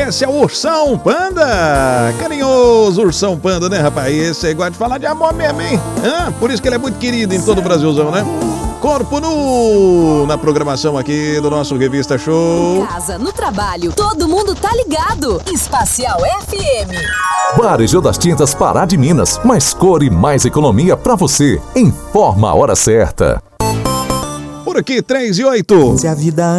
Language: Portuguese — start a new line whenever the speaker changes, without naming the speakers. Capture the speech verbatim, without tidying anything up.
Esse é o Ursão Panda. Carinhoso Ursão Panda, né, rapaz? Esse aí gosta de falar de amor mesmo, hein? Ah, por isso que ele é muito querido em todo o Brasilzão, né? Corpo Nu, na programação aqui do nosso Revista Show.
Em casa, no trabalho, todo mundo tá ligado. Espacial F M.
Varejão das Tintas Pará de Minas. Mais cor e mais economia pra você. Informa a hora certa.
Por aqui, três e oito.
Se a vida